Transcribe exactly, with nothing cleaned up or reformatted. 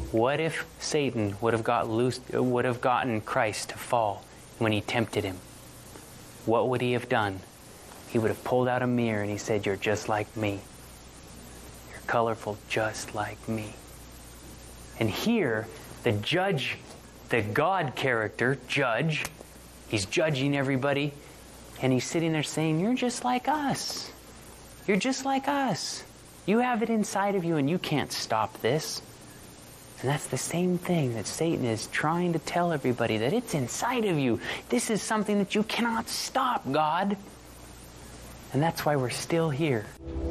What if Satan would have got loose, would have gotten Christ to fall when he tempted him? What would he have done? He would have pulled out a mirror and he said, "You're just like me. You're colorful just like me." And here, the judge, the God character, judge, he's judging everybody, and he's sitting there saying, "You're just like us. You're just like us. You have it inside of you and you can't stop this." And that's the same thing that Satan is trying to tell everybody, that it's inside of you. This is something that you cannot stop, God. And that's why we're still here.